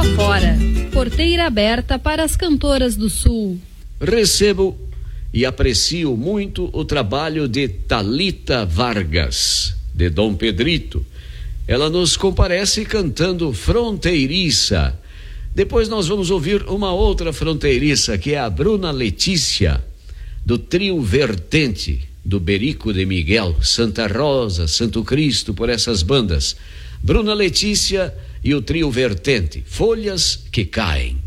fora. Porteira aberta para as cantoras do Sul. Recebo e aprecio muito o trabalho de Thalita Vargas, de Dom Pedrito. Ela nos comparece cantando Fronteiriça. Depois nós vamos ouvir uma outra fronteiriça, que é a Bruna Letícia, do trio Vertente, do Berico de Miguel, Santa Rosa, Santo Cristo, por essas bandas. Bruna Letícia e o trio Vertente, Folhas que Caem.